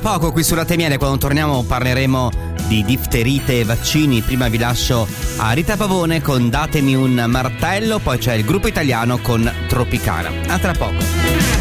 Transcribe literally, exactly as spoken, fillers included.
poco qui su Latte e Miele. Quando torniamo parleremo di difterite e vaccini. Prima vi lascio a Rita Pavone con Datemi un martello, poi c'è il gruppo italiano con Tropicana. A tra poco.